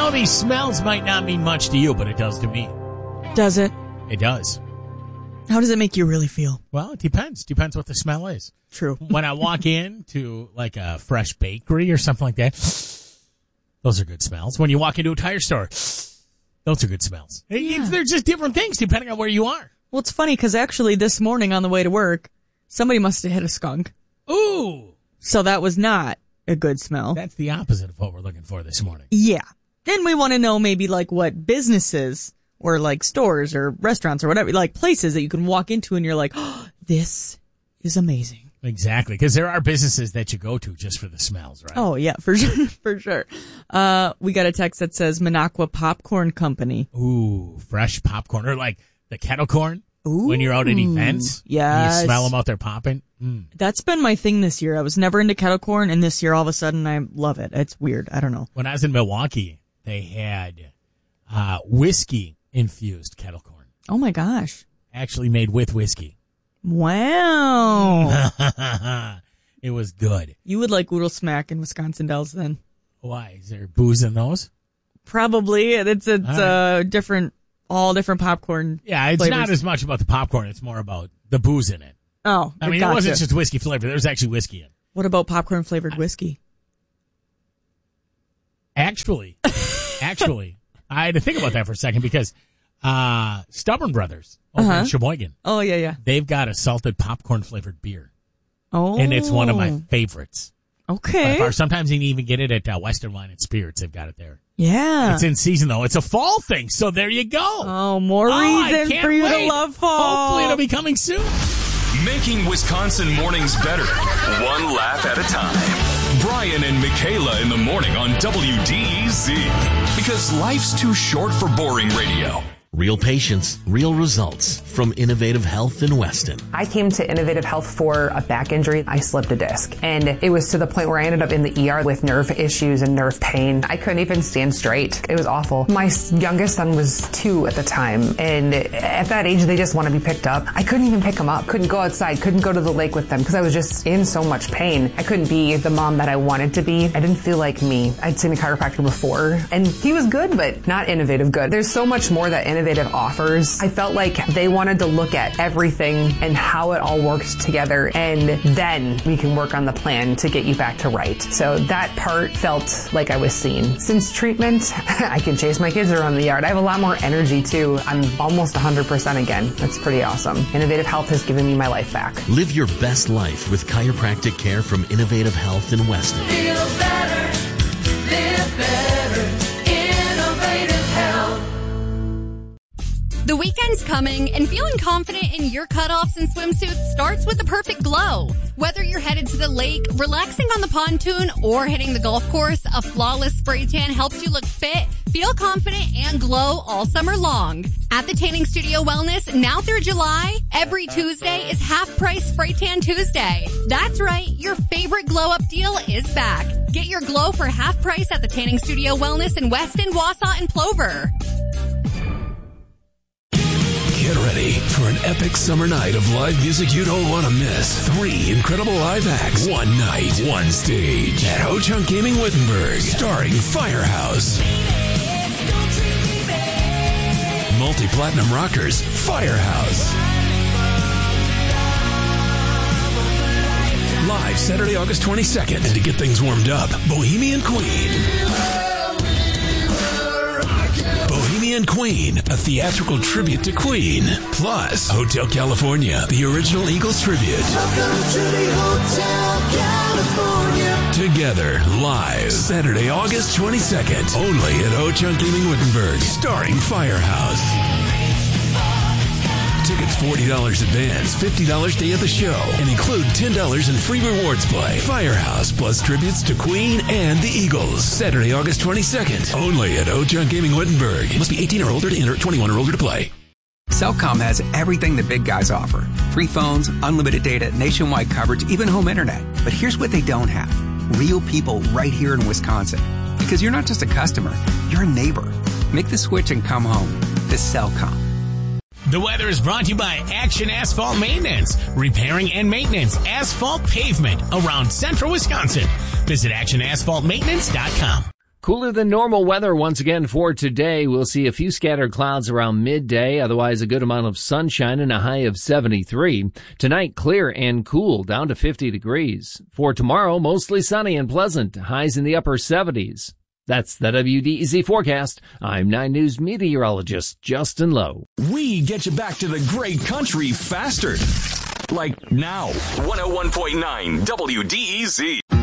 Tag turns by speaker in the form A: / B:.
A: know these smells might not mean much to you, but it does to me.
B: Does it?
A: It does.
B: How does it make you really feel?
A: Well, it depends. Depends what the smell is.
B: True.
A: When I walk in like a fresh bakery or something like that, those are good smells. When you walk into a tire store, those are good smells.
B: Yeah.
A: They're just different things depending on where you are.
B: Well, it's funny because actually this morning on the way to work, somebody must have hit a skunk.
A: Ooh.
B: So that was not a good smell.
A: That's the opposite of what we're looking for this morning.
B: Yeah. Then we want to know maybe like what businesses or like stores or restaurants or whatever, like places that you can walk into and you're like, oh, this is amazing.
A: Exactly, because there are businesses that you go to just for the smells, right?
B: Oh, yeah, for sure. For sure. We got a text that says Minocqua Popcorn Company.
A: Ooh, fresh popcorn. Or like the kettle corn.
B: Ooh.
A: When you're out at events.
B: Yes.
A: You smell them out there popping. Mm.
B: That's been my thing this year. I was never into kettle corn, and this year all of a sudden I love it. It's weird. I don't know.
A: When I was in Milwaukee, they had whiskey-infused kettle corn.
B: Oh, my gosh.
A: Actually made with whiskey.
B: Wow.
A: It was good.
B: You would like Oodle Smack in Wisconsin Dells then.
A: Why? Is there booze in those?
B: Probably. It's
A: right.
B: all different popcorn.
A: Yeah, it's
B: flavors.
A: not as much about the popcorn. It's more about the booze in it.
B: Oh,
A: I mean,
B: gotcha.
A: It wasn't just whiskey flavor. There was actually whiskey in it.
B: What about popcorn flavored whiskey?
A: Actually, I had to think about that for a second because Stubborn Brothers over in Sheboygan.
B: Oh, yeah.
A: They've got a salted popcorn flavored beer.
B: Oh.
A: And it's one of my favorites.
B: Okay.
A: Sometimes you can even get it at Western Wine and Spirits. They've got it there.
B: Yeah.
A: It's in season, though. It's a fall thing, so there you go.
B: Oh, more reason for you to love fall.
A: Hopefully it'll be coming soon.
C: Making Wisconsin mornings better, one laugh at a time. Brian and Michaela in the morning on WDEZ. Because life's too short for boring radio.
D: Real patients, real results from Innovative Health in Weston.
E: I came to Innovative Health for a back injury. I slipped a disc, and it was to the point where I ended up in the ER with nerve issues and nerve pain. I couldn't even stand straight. It was awful. My youngest son was 2 at the time, and at that age, they just want to be picked up. I couldn't even pick them up. Couldn't go outside. Couldn't go to the lake with them because I was just in so much pain. I couldn't be the mom that I wanted to be. I didn't feel like me. I'd seen a chiropractor before, and he was good, but not innovative good. There's so much more that Innovative offers. I felt like they wanted to look at everything and how it all works together, and then we can work on the plan to get you back to right. So that part felt like I was seen. Since treatment, I can chase my kids around the yard. I have a lot more energy too. I'm almost 100% again. That's pretty awesome. Innovative Health has given me my life back.
D: Live your best life with chiropractic care from Innovative Health in Weston.
F: Feel better, live better, Innovative Health.
G: The weekend's coming, and feeling confident in your cutoffs and swimsuits starts with the perfect glow. Whether you're headed to the lake, relaxing on the pontoon, or hitting the golf course, a flawless spray tan helps you look fit, feel confident, and glow all summer long. At the Tanning Studio Wellness, now through July, every Tuesday is half-price Spray Tan Tuesday. That's right, your favorite glow-up deal is back. Get your glow for half price at the Tanning Studio Wellness in Weston, Wausau, and Plover.
H: Get ready for an epic summer night of live music you don't want to miss. 3 incredible live acts, 1 night, 1 stage at Ho Chunk Gaming Wittenberg, starring Firehouse. Multi-platinum rockers, Firehouse. Live Saturday, August 22nd. And to get things warmed up, Bohemian Queen. Bohemian Queen, a theatrical tribute to Queen. Plus, Hotel California, the original Eagles tribute. Welcome to the Hotel California. Together, live, Saturday, August 22nd. Only at Ho Chunk Gaming Wittenberg, starring Firehouse. Tickets $40 advance, $50 day of the show, and include $10 in free rewards play. Firehouse plus tributes to Queen and the Eagles. Saturday, August 22nd. Only at Ho Chunk Gaming Wittenberg. Must be 18 or older to enter, 21 or older to play.
I: Cellcom has everything the big guys offer. Free phones, unlimited data, nationwide coverage, even home internet. But here's what they don't have. Real people right here in Wisconsin. Because you're not just a customer, you're a neighbor. Make the switch and come home to Cellcom.
A: The weather is brought to you by Action Asphalt Maintenance, repairing and maintenance asphalt pavement around central Wisconsin. Visit actionasphaltmaintenance.com.
J: Cooler than normal weather once again for today. We'll see a few scattered clouds around midday, otherwise a good amount of sunshine and a high of 73. Tonight, clear and cool, down to 50 degrees. For tomorrow, mostly sunny and pleasant, highs in the upper 70s. That's the WDEZ forecast. I'm 9 News meteorologist Justin Lowe.
C: We get you back to the great country faster. Like now. 101.9 WDEZ.